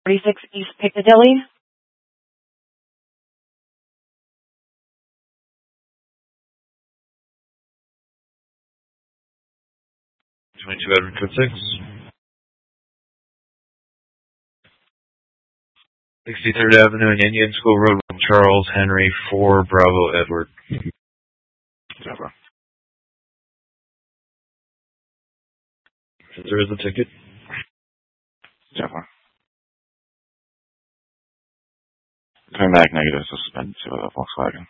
46 East Piccadilly. Edward Code 6. 63rd Avenue and Indian School Road, Charles Henry 4 Bravo Edward. Java. There is a ticket. Java. Coming back negative, suspend to Volkswagen.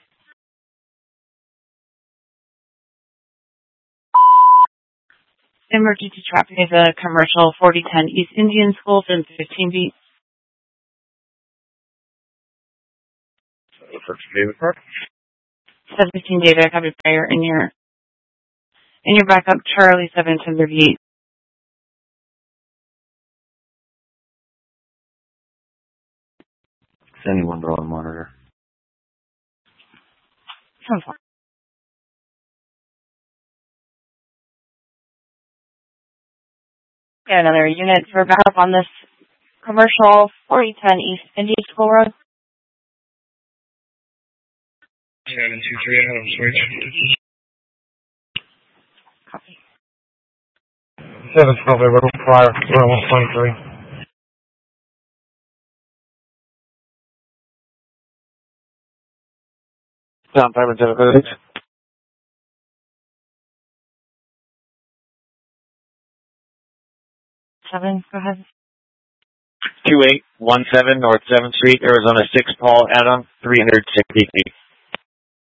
Emergency traffic is a commercial 4010 East Indian School from 15 feet. First David Park. 17 David, I have a fire in your backup, Charlie 738. Is anyone on monitor? Got another unit for backup on this commercial 4010 East Indian School Road. 723 Adam Switch. Copy. 712 Road, Prior, 123. Down 576. 7, go ahead. 2817 North 7th Street, Arizona 6, Paul Adam, 360 feet.